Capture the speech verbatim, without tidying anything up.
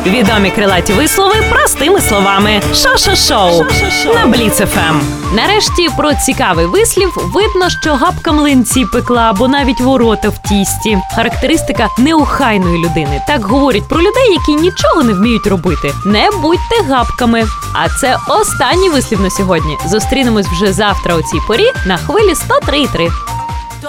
Відомі крилаті вислови простими словами. Шо-шо-шоу на Бліц еф ем. Нарешті про цікавий вислів видно, що гапка млинці пекла або навіть ворота в тісті. Характеристика неохайної людини. Так говорять про людей, які нічого не вміють робити. Не будьте гапками. А це останній вислів на сьогодні. Зустрінемось вже завтра у цій порі на хвилі сто три і три.